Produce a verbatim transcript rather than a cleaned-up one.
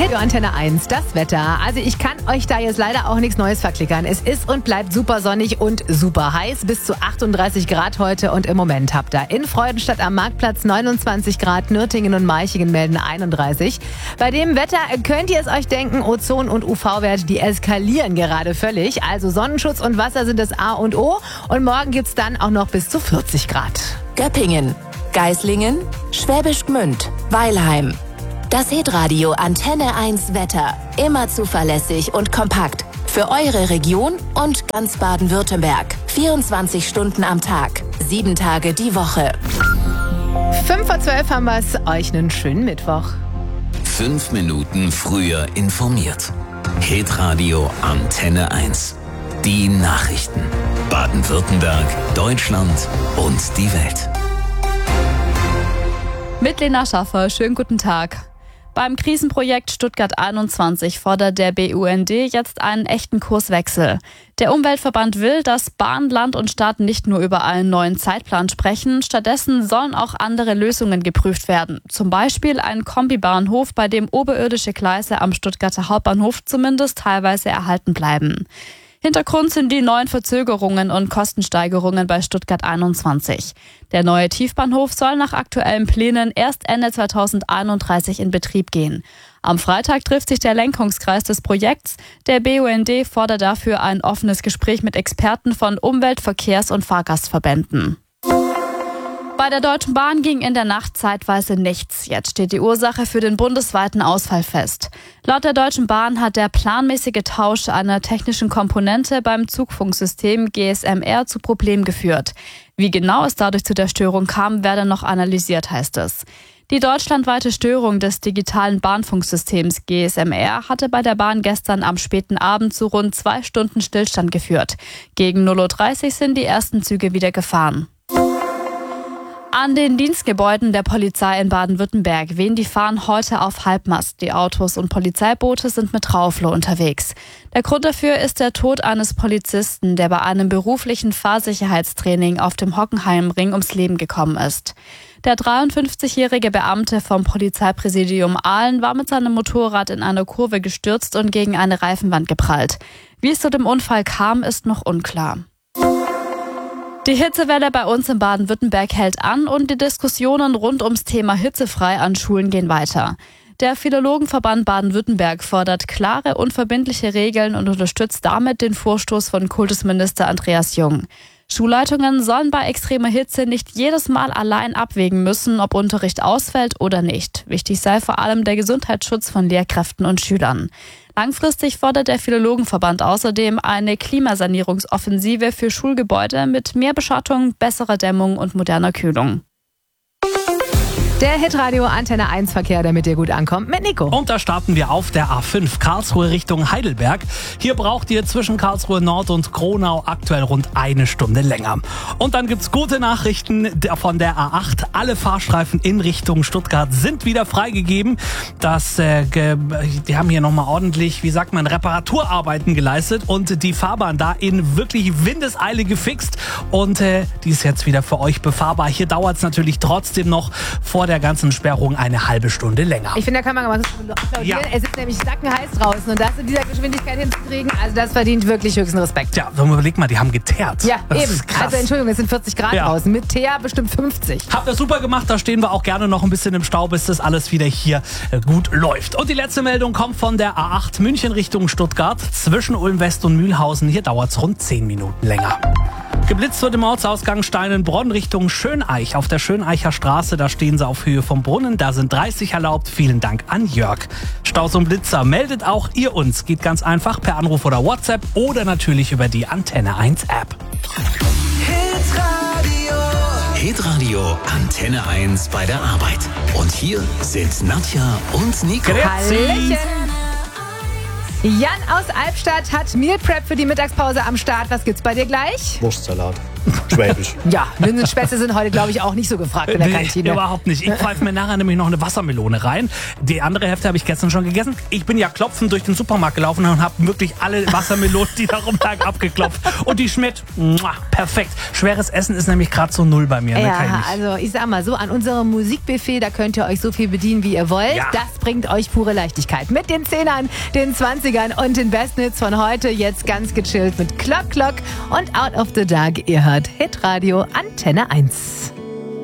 Hit Antenne eins, das Wetter. Also ich kann euch da jetzt leider auch nichts Neues verklickern. Es ist und bleibt super sonnig und super heiß. Bis zu achtunddreißig Grad heute und im Moment habt ihr in Freudenstadt am Marktplatz neunundzwanzig Grad, Nürtingen und Meichingen melden einunddreißig. Bei dem Wetter könnt ihr es euch denken, Ozon- und U V-Werte, die eskalieren gerade völlig. Also Sonnenschutz und Wasser sind das A und O. Und morgen gibt's dann auch noch bis zu vierzig Grad. Göppingen, Geislingen, Schwäbisch Gmünd, Weilheim. Das Hitradio Antenne eins Wetter. Immer zuverlässig und kompakt. Für eure Region und ganz Baden-Württemberg. vierundzwanzig Stunden am Tag. Sieben Tage die Woche. Fünf vor zwölf haben wir es. Euch einen schönen Mittwoch. Fünf Minuten früher informiert. Hitradio Antenne eins. Die Nachrichten. Baden-Württemberg, Deutschland und die Welt. Mit Lena Schaffer, schönen guten Tag. Beim Krisenprojekt Stuttgart einundzwanzig fordert der B U N D jetzt einen echten Kurswechsel. Der Umweltverband will, dass Bahn, Land und Stadt nicht nur über einen neuen Zeitplan sprechen, stattdessen sollen auch andere Lösungen geprüft werden. Zum Beispiel ein Kombibahnhof, bei dem oberirdische Gleise am Stuttgarter Hauptbahnhof zumindest teilweise erhalten bleiben. Hintergrund sind die neuen Verzögerungen und Kostensteigerungen bei Stuttgart einundzwanzig. Der neue Tiefbahnhof soll nach aktuellen Plänen erst Ende zweitausendeinunddreißig in Betrieb gehen. Am Freitag trifft sich der Lenkungskreis des Projekts. Der B U N D fordert dafür ein offenes Gespräch mit Experten von Umwelt-, Verkehrs- und Fahrgastverbänden. Bei der Deutschen Bahn ging in der Nacht zeitweise nichts. Jetzt steht die Ursache für den bundesweiten Ausfall fest. Laut der Deutschen Bahn hat der planmäßige Tausch einer technischen Komponente beim Zugfunksystem G S M R zu Problemen geführt. Wie genau es dadurch zu der Störung kam, werde noch analysiert, heißt es. Die deutschlandweite Störung des digitalen Bahnfunksystems G S M R hatte bei der Bahn gestern am späten Abend zu rund zwei Stunden Stillstand geführt. Gegen null Uhr dreißig sind die ersten Züge wieder gefahren. An den Dienstgebäuden der Polizei in Baden-Württemberg wehen die Fahnen heute auf Halbmast. Die Autos und Polizeiboote sind mit Trauflo unterwegs. Der Grund dafür ist der Tod eines Polizisten, der bei einem beruflichen Fahrsicherheitstraining auf dem Hockenheimring ums Leben gekommen ist. Der dreiundfünfzigjährige Beamte vom Polizeipräsidium Aalen war mit seinem Motorrad in einer Kurve gestürzt und gegen eine Reifenwand geprallt. Wie es zu dem Unfall kam, ist noch unklar. Die Hitzewelle bei uns in Baden-Württemberg hält an und die Diskussionen rund ums Thema hitzefrei an Schulen gehen weiter. Der Philologenverband Baden-Württemberg fordert klare, unverbindliche Regeln und unterstützt damit den Vorstoß von Kultusminister Andreas Jung. Schulleitungen sollen bei extremer Hitze nicht jedes Mal allein abwägen müssen, ob Unterricht ausfällt oder nicht. Wichtig sei vor allem der Gesundheitsschutz von Lehrkräften und Schülern. Langfristig fordert der Philologenverband außerdem eine Klimasanierungsoffensive für Schulgebäude mit mehr Beschattung, besserer Dämmung und moderner Kühlung. Der Hitradio Antenne eins Verkehr, der mit dir gut ankommt, mit Nico. Und da starten wir auf der A fünf, Karlsruhe Richtung Heidelberg. Hier braucht ihr zwischen Karlsruhe Nord und Kronau aktuell rund eine Stunde länger. Und dann gibt's gute Nachrichten von der A acht. Alle Fahrstreifen in Richtung Stuttgart sind wieder freigegeben. Das, äh, ge, die haben hier nochmal ordentlich, wie sagt man, Reparaturarbeiten geleistet und die Fahrbahn da in wirklich Windeseile gefixt. Und äh, die ist jetzt wieder für euch befahrbar. Hier dauert's natürlich trotzdem noch vor der der ganzen Sperrung eine halbe Stunde länger. Ich finde, da kann man mal applaudieren. Ja. Es ist nämlich sackenheiß draußen und das in dieser Geschwindigkeit hinzukriegen, also das verdient wirklich höchsten Respekt. Ja, überleg mal, die haben geteert. Ja, das eben. Ist krass. Also Entschuldigung, es sind vierzig Grad ja. draußen. Mit Teer bestimmt fünfzig. Habt ihr super gemacht, da stehen wir auch gerne noch ein bisschen im Stau, bis das alles wieder hier gut läuft. Und die letzte Meldung kommt von der A acht München Richtung Stuttgart. Zwischen Ulm West und Mühlhausen, hier dauert es rund zehn Minuten länger. Geblitzt wird im Ortsausgang Steinenbronn Richtung Schöneich. Auf der Schöneicher Straße, da stehen sie auf Höhe vom Brunnen. Da sind dreißig erlaubt. Vielen Dank an Jörg. Staus und Blitzer, meldet auch ihr uns. Geht ganz einfach per Anruf oder WhatsApp oder natürlich über die Antenne eins App. Hitradio. Hitradio Antenne eins bei der Arbeit. Und hier sind Nadja und Nico. Hallöchen. Jan aus Albstadt hat Meal Prep für die Mittagspause am Start. Was gibt's bei dir gleich? Wurstsalat. Schwäbisch. Ja, Linsenspätzle sind heute, glaube ich, auch nicht so gefragt in der Nee, Kantine. überhaupt nicht. Ich pfeife mir nachher nämlich noch eine Wassermelone rein. Die andere Hälfte habe ich gestern schon gegessen. Ich bin ja klopfend durch den Supermarkt gelaufen und habe wirklich alle Wassermelonen, die da rumlagen, abgeklopft. Und die schmeckt muah, perfekt. Schweres Essen ist nämlich gerade so null bei mir. Ne? Kann ich Ja, nicht. also ich sag mal so, an unserem Musikbuffet, da könnt ihr euch so viel bedienen, wie ihr wollt. Ja. Das bringt euch pure Leichtigkeit. Mit den Zehnern, den Zwanzigern und den besten Hits von heute. Jetzt ganz gechillt mit Clock Clock und Out of the Dark. Ihr hört Hitradio Antenne eins.